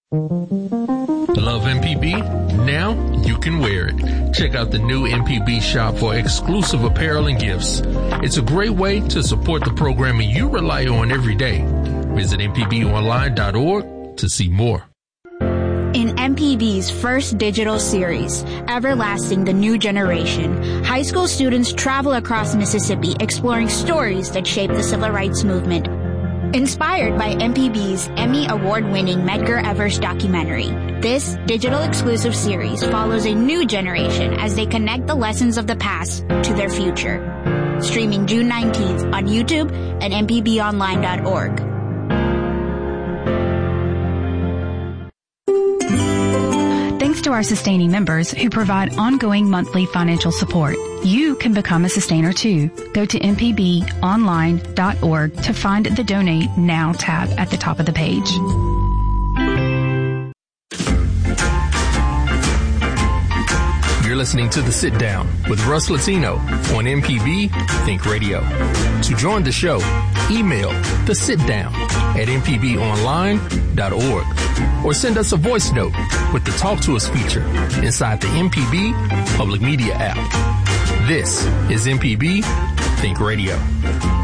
Love MPB? Now you can wear it. Check out the new MPB shop for exclusive apparel and gifts. It's a great way to support the programming you rely on every day. Visit mpbonline.org to see more. In MPB's first digital series, Everlasting the New Generation, high school students travel across Mississippi exploring stories that shaped the civil rights movement. Inspired by MPB's Emmy Award-winning Medgar Evers documentary, this digital exclusive series follows a new generation as they connect the lessons of the past to their future. Streaming June 19th on YouTube and mpbonline.org. Thanks to our sustaining members who provide ongoing monthly financial support. You can become a sustainer too. Go to mpbonline.org to find the Donate Now tab at the top of the page. You're listening to The Sit Down with Russ Latino on MPB Think Radio. To join the show, email thesitdown@mpbonline.org or send us a voice note with the Talk to Us feature inside the MPB Public Media app. This is MPB Think Radio.